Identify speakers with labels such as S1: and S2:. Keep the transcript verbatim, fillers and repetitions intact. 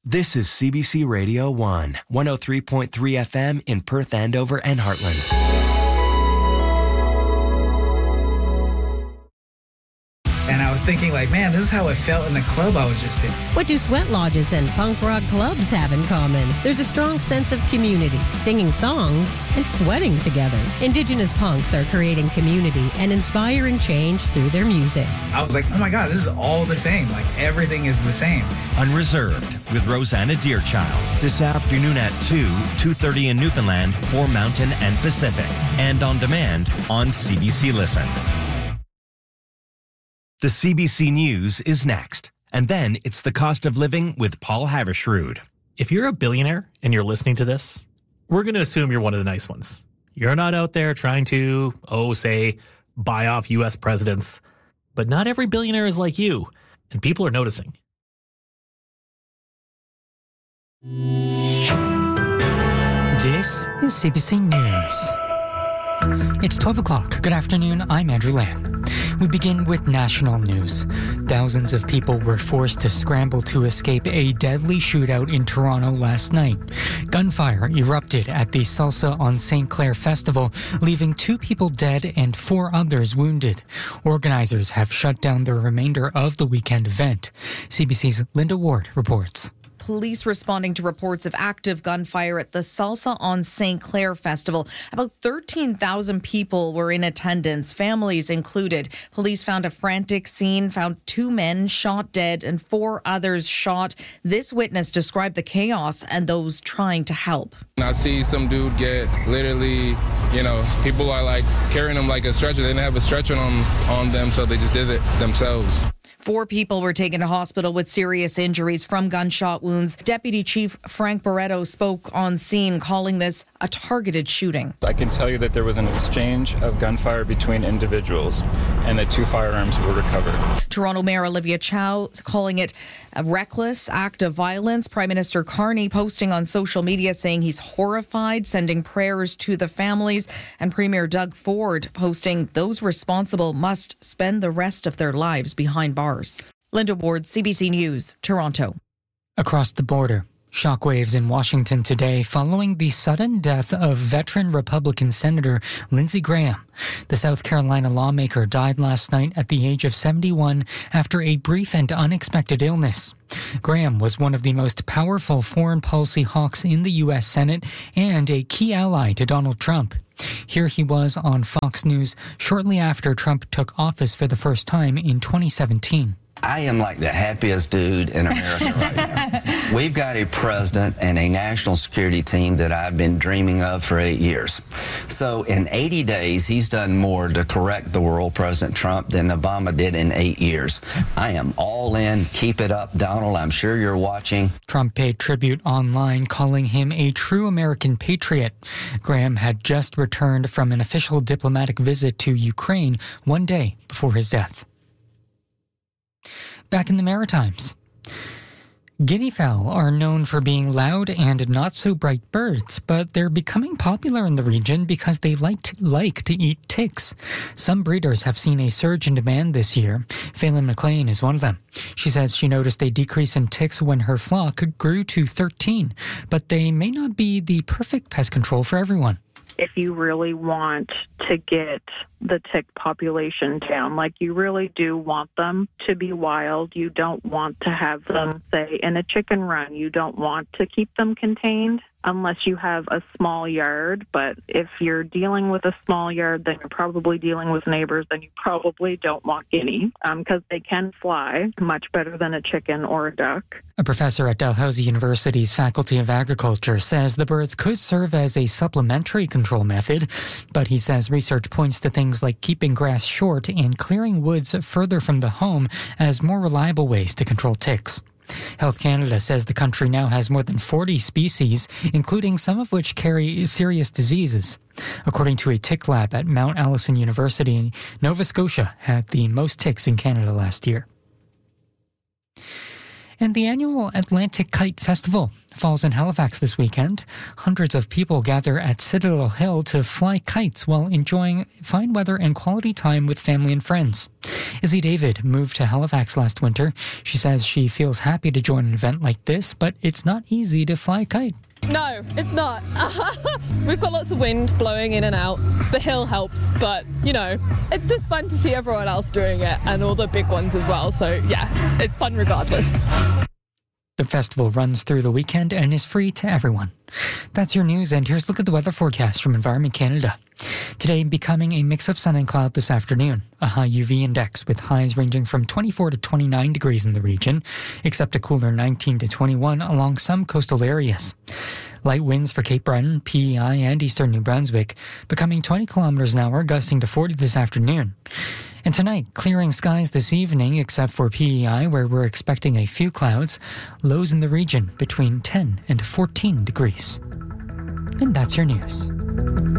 S1: This is C B C Radio one, one oh three point three F M in Perth, Andover, and Heartland.
S2: And I was thinking, like, man, this is how it felt in the club I was just in.
S3: What do sweat lodges and punk rock clubs have in common? There's a strong sense of community, singing songs, and sweating together. Indigenous punks are creating community and inspiring change through their music.
S2: I was like, oh my God, this is all the same. Like, everything is the same.
S4: Unreserved with Rosanna Deerchild. This afternoon at two, two thirty in Newfoundland for Mountain and Pacific. And on demand on C B C Listen. The C B C News is next. And then it's the cost of living with Paul Havershrud.
S5: If you're a billionaire and you're listening to this, we're going to assume you're one of the nice ones. You're not out there trying to, oh, say, buy off U S presidents. But not every billionaire is like you, and people are noticing.
S6: This is C B C News. It's twelve o'clock. Good afternoon. I'm Andrew Lamb. We begin with national news. Thousands of people were forced to scramble to escape a deadly shootout in Toronto last night. Gunfire erupted at the Salsa on Saint Clair Festival, leaving two people dead and four others wounded. Organizers have shut down the remainder of the weekend event. C B C's Linda Ward reports.
S7: Police responding to reports of active gunfire at the Salsa on Saint Clair Festival. About thirteen thousand people were in attendance, families included. Police found a frantic scene, found two men shot dead and four others shot. This witness described the chaos and those trying to help.
S8: I see some dude get literally, you know, people are like carrying him like a stretcher. They didn't have a stretcher on, on them, so they just did it themselves.
S7: Four people were taken to hospital with serious injuries from gunshot wounds. Deputy Chief Frank Barretto spoke on scene, calling this a targeted shooting.
S9: I can tell you that there was an exchange of gunfire between individuals and that two firearms were recovered.
S7: Toronto Mayor Olivia Chow calling it a reckless act of violence. Prime Minister Carney posting on social media saying he's horrified, sending prayers to the families. And Premier Doug Ford posting those responsible must spend the rest of their lives behind bars. Linda Ward, C B C News, Toronto.
S6: Across the border, shockwaves in Washington today following the sudden death of veteran Republican Senator Lindsey Graham. The South Carolina lawmaker died last night at the age of seventy-one after a brief and unexpected illness. Graham was one of the most powerful foreign policy hawks in the U S Senate and a key ally to Donald Trump. Here he was on Fox News shortly after Trump took office for the first time in twenty seventeen.
S10: I am like the happiest dude in America right now. We've got a president and a national security team that I've been dreaming of for eight years. So in eighty days, he's done more to correct the world, President Trump, than Obama did in eight years. I am all in. Keep it up, Donald. I'm sure you're watching.
S6: Trump paid tribute online, calling him a true American patriot. Graham had just returned from an official diplomatic visit to Ukraine one day before his death. Back in the Maritimes. Guinea fowl are known for being loud and not-so-bright birds, but they're becoming popular in the region because they like to, like to eat ticks. Some breeders have seen a surge in demand this year. Phelan McLean is one of them. She says she noticed a decrease in ticks when her flock grew to thirteen, but they may not be the perfect pest control for everyone.
S11: If you really want to get the tick population down, like you really do want them to be wild, you don't want to have them, say, in a chicken run. You don't want to keep them contained unless you have a small yard. But if you're dealing with a small yard, then you're probably dealing with neighbors, then you probably don't want guinea because um, they can fly much better than a chicken or a duck.
S6: A professor at Dalhousie University's Faculty of Agriculture says the birds could serve as a supplementary control method, but he says research points to things like keeping grass short and clearing woods further from the home as more reliable ways to control ticks. Health Canada says the country now has more than forty species, including some of which carry serious diseases. According to a tick lab at Mount Allison University, Nova Scotia had the most ticks in Canada last year. And the annual Atlantic Kite Festival falls in Halifax this weekend. Hundreds of people gather at Citadel Hill to fly kites while enjoying fine weather and quality time with family and friends. Izzy David moved to Halifax last winter. She says she feels happy to join an event like this, but it's not easy to fly a kite.
S12: No, it's not. We've got lots of wind blowing in and out. The hill helps, but, you know, it's just fun to see everyone else doing it and all the big ones as well. So, yeah, it's fun regardless.
S6: The festival runs through the weekend and is free to everyone. That's your news, and here's a look at the weather forecast from Environment Canada. Today becoming a mix of sun and cloud this afternoon. A high U V index with highs ranging from twenty-four to twenty-nine degrees in the region, except a cooler nineteen to twenty-one along some coastal areas. Light winds for Cape Breton, P E I, and eastern New Brunswick, becoming twenty kilometers an hour, gusting to forty this afternoon. And tonight, clearing skies this evening, except for P E I, where we're expecting a few clouds. Lows in the region between ten and fourteen degrees. And that's your news.